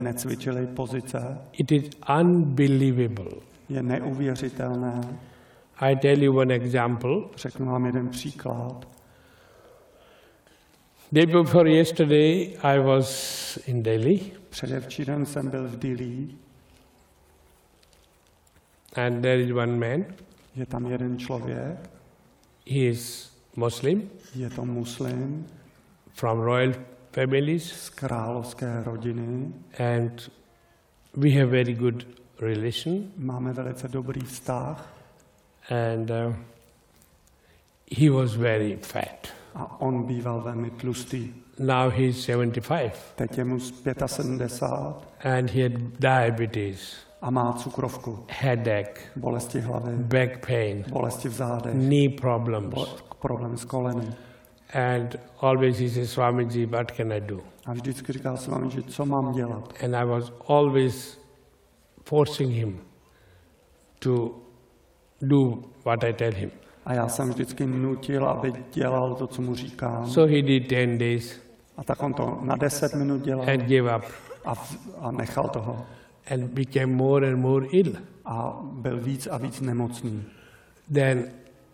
necvičili pozice. It is unbelievable. Je neuvěřitelné. I tell you one example. Řeknu vám jeden příklad. Day before yesterday, I was in Delhi. Předevčírem jsem byl v Dillí. And there is one man. Je tam jeden člověk. He is Muslim. Je to muslim. From royal families. Z královské rodiny. And we have very good relation. Máme velice dobrý vztah. And he was very fat. A on býval velmi tlustý. Now he is 75. Teď je mu 75. And he had diabetes. A má cukrovku. Headache. Bolesti hlavy. Back pain. Bolesti v zádech. Knee problems. Problém s koleny. And always he says, Swamiji, what can I do? A vždycky říká Swamiji, co mám dělat? And I was always forcing him to do what I tell him. A já jsem vždycky nutil, aby dělal to, co mu říkám. So he did 10 days. A tak on to na 10 minut dělal. And gave up. A nechal toho. And became more and more ill. A byl víc a víc nemocný. Then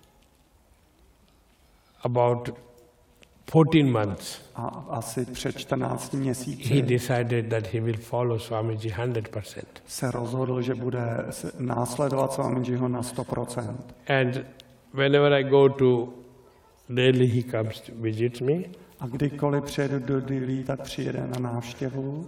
about 14 months. A asi před 14 měsíci. He decided that he will follow Swamiji 100%. Se rozhodl, že bude následovat Swamijiho na 100%. And whenever I go to Delhi, he comes to visit me. A kdykoliv přijedu do Dillí, tak přijede na návštěvu.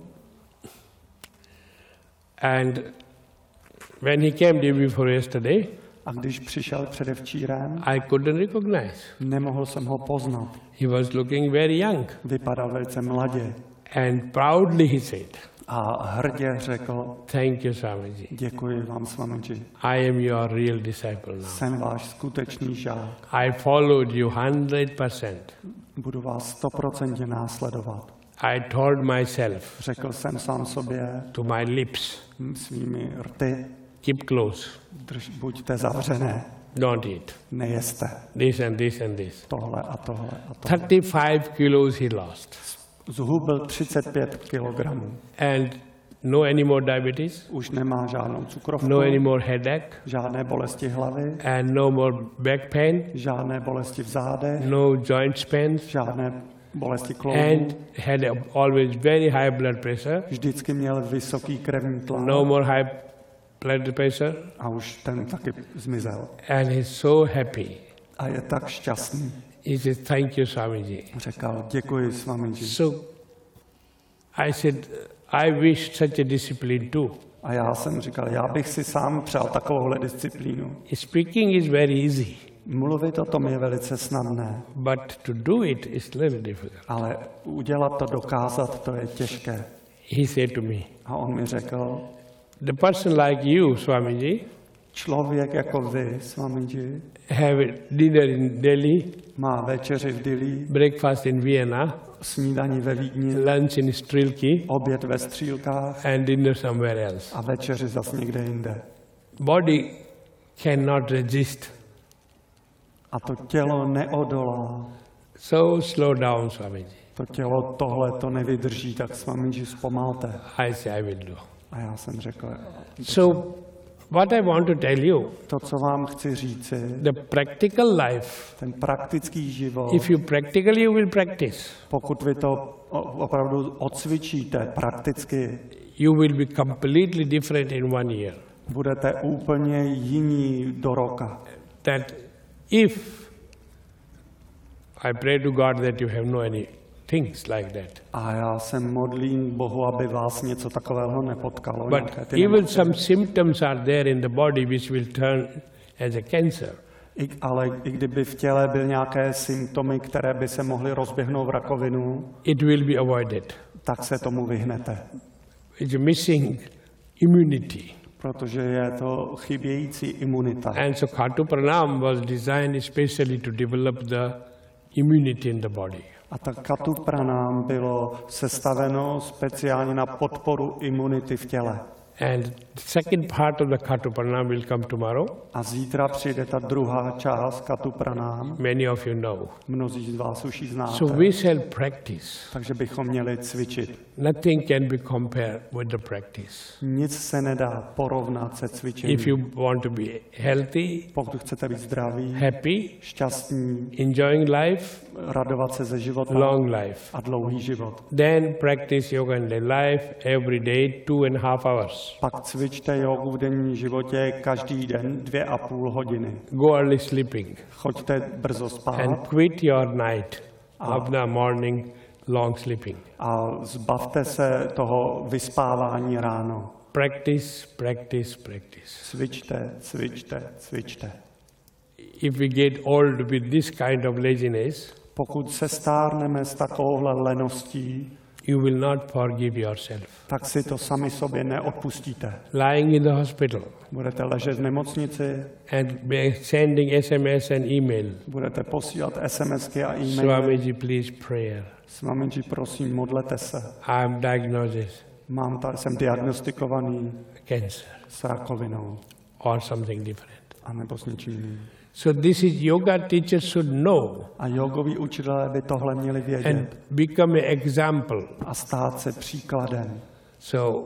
And when he came day before yesterday, a když přišel předevčírem, I couldn't recognize. Nemohl jsem ho poznat. He was looking very young. Vypadal velice mladě. And proudly he said, a hrdě řekl, thank you, Swamiji. Děkuji vám, Swamiji. I am your real disciple now. Jsem váš skutečný žák. I followed you 100%. Budu vás 100% následovat. I told myself, řekl jsem sám sobě, to my lips, svými rty, keep close. Buďte zavřené. Don't eat. Nejeste. This and this and this. Tohle a tohle a tohle. 35 kilos he lost. Zhubil 35 kilogramů. And no any more diabetes. Už nemá žádnou cukrovku. No any more headache. Žádné bolesti hlavy. And no more back pain. Žádné bolesti v zádech. No joint pains. Žádné bolesti kloubů. And had always very high blood pressure. Vždycky měl vysoký krevní tlak. No more high blood pressure. A už ten taky zmizel. And he's so happy. A je tak šťastný. He says, thank you, Swamiji. Řekl, děkuji, Swamiji. So I said, I wish such a discipline too. A já jsem říkal, já bych si sám přál takovouhle disciplínu. Speaking is very easy. Mluvit o tom je velice snadné. But to do it is little difficult. Ale udělat to, dokázat, to je těžké. He said to me. A on mi řekl, the person like you, Swamiji, člověk jako vy, Swamiji, have dinner in Delhi, má večeři v Dillí, breakfast in Vienna, snídaní ve Vídni, lunch in Strilky, oběd ve Střílkách and dinner somewhere else. a večeři zas někde jinde. Body cannot resist. A to tělo neodolá. So slow down, Swamiji. To tělo tohle to nevydrží, tak Swamiji zpomalte. I say I will do. A já jsem řekl, so what I want to tell you, to, co vám chci říci, the practical life, ten praktický život, if you practically you will practice, pokud vy to opravdu odcvičíte prakticky, you will be completely different in 1 year. Budete úplně jiní do roka. That if I pray to God that you have no any things like that. A já se modlím Bohu, aby vás něco takového nepotkalo. But even some symptoms are there in the body which will turn as a cancer. Ale i kdyby v těle byly nějaké symptomy, které by se mohly rozběhnout v rakovinu, it will be avoided. Tak se tomu vyhnete. It's missing immunity. Protože je to chybějící imunita. And so Khatu Pranam was designed especially to develop the immunity in the body. A tak Khatu Pranam bylo sestaveno speciálně na podporu imunity v těle. And the second part of the Khatu Pranam will come tomorrow. A zítra přijde ta druhá část Katu Pranám. Many of you know. Mnozí z vás už ji znáte. So we shall practice. Takže bychom měli cvičit. Nothing can be compared with the practice. Nic se nedá porovnat se cvičením. If you want to be healthy, Pokud chcete být zdraví, happy, šťastní, enjoying life, radovat se ze života long life, a dlouhý život. then practice yoga in daily life every day 2.5 hours. Pak cvičte jogu v denním životě každý den 2,5 hodiny. Go early sleeping Choďte brzo and spát quit your night of the morning long sleeping. a zbavte se toho vyspávání ráno. Practice, practice, practice. Cvičte, cvičte, cvičte. If we get old with this kind of laziness, Pokud se stárneme s takovouhle leností, you will not forgive yourself. tak si to sami sobě neodpustíte. Lying in the hospital Budete ležet v nemocnici, and sending SMS and email. budete posílat SMSky a e-maily. Swamiji, please prayer. Swamiji, prosím, modlete se. I am diagnosed Jsem diagnostikovaný cancer s rakovinou, or something different. anebo s něčím jiným. So this is yoga teachers should know A jogoví učitelé by tohle měli vědět and become an example. a stát se příkladem. So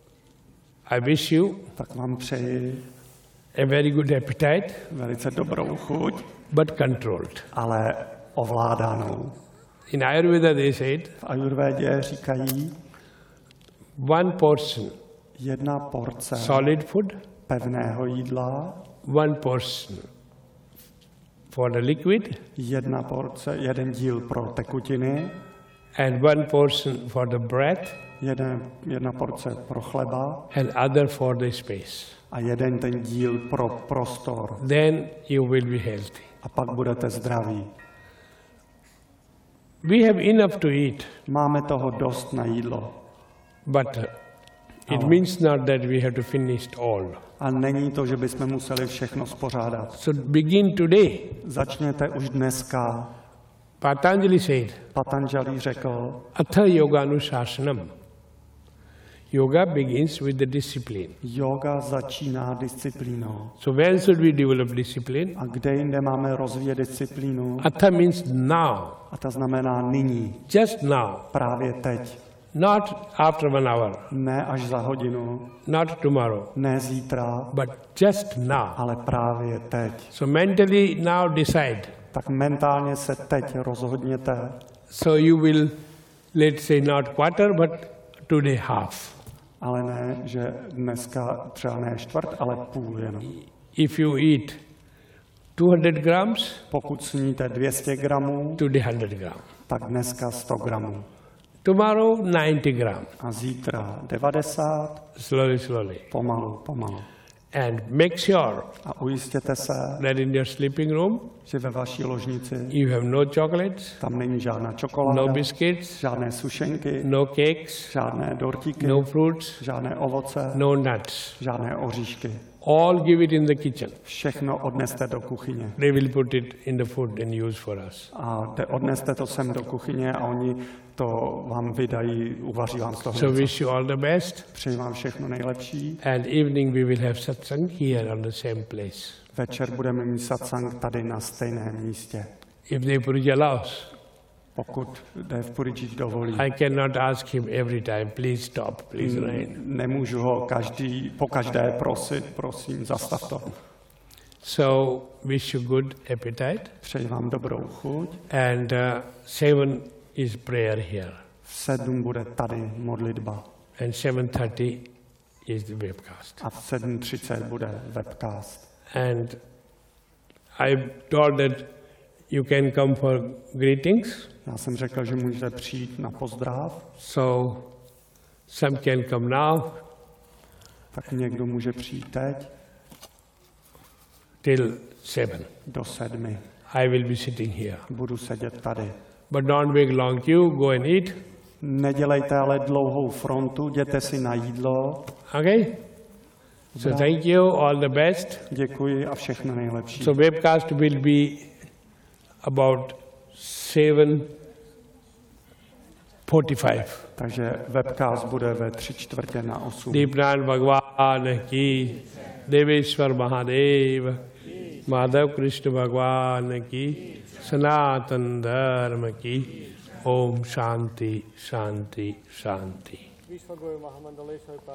I wish you Tak vám přeji a very good appetite, velice dobrou chuť, but controlled. ale ovládanou. In Ayurveda they said V ajurvédě říkají, one portion jedna porce solid food, pevného jídla, one portion for the liquid, jeden díl pro tekutiny, and one portion for the breath, jedna porce pro chleba and other for the space. a jeden ten díl pro prostor. Then you will be healthy. A pak budete zdraví. We have enough to eat, Máme toho dost na jídlo. but it means not that we have to finish all. A není to, že bychom museli všechno spořádat. So begin today. Začněte už dneska. Patanjali said, Patanjali řekl, Atha yoga anushashanam. Yoga begins with the discipline. yoga začíná disciplínou. So when should we develop discipline? A kde jinde máme rozvíjet disciplínu? Atha means now, A ta znamená nyní, just now, právě teď. not after 1 hour, Ne až za hodinu, not tomorrow, ne zítra, but just now. ale právě teď. So mentally now decide. Tak mentálně se teď rozhodněte, So you will, let's say not quarter, but today half. ale ne, že dneska třeba ne čtvrt, ale půl jenom. If you eat 200 grams, Pokud sníte 200 gramů, today 100 grams. tak dneska 100 gramů. Tomorrow 90 grams, A zítra 90, slowly, slowly. pomalu, pomalu. And make sure A ujistěte se, that in your sleeping room že ve vaší ložnici you have no chocolates, tam není žádná no čokoláda, biscuits, žádné sušenky, no cakes, žádné dortíky, no fruits, žádné ovoce, no nuts. žádné oříšky. All give it in the kitchen. Všechno odneste do kuchyně. They will put it in the food and use for us. A odneste to sem do kuchyně a oni to vám vydají, uvaří vám z toho. So něco. wish you all the best. Přeji vám všechno nejlepší. And evening we will have satsang here on the same place. Večer budeme mít satsang tady na stejném místě. If the Puriji allows. Pokud Dev Purijič dovolí. I cannot ask him every time, please stop, please rain. Nemůžu ho po každé prosit, prosím, zastav to. So wish you good appetite. Přeji vám dobrou chuť. And 7 is prayer here. V 7 bude tady modlitba. And 7:30 is the webcast. A v 7:30 bude webcast. And I told that you can come for greetings. Já jsem řekl, že můžete přijít na pozdrav, So some can come now tak někdo může přijít teď till 7. do 7. I will be sitting here. Budu sedět tady. But don't make long queue, go and eat. Nedělejte ale dlouhou frontu, jděte si na jídlo. Okay? So thank you, all the best. Děkuji a všechno nejlepší. So webcast will be about 7 45. Takže webcast bude ve 7:45. Deepnand Bhagwan ki, Deveshwar Mahadev, Madhav Krishna Bhagwan ki, Sanatan Dharma ki, Om Shanti, Shanti, Shanti.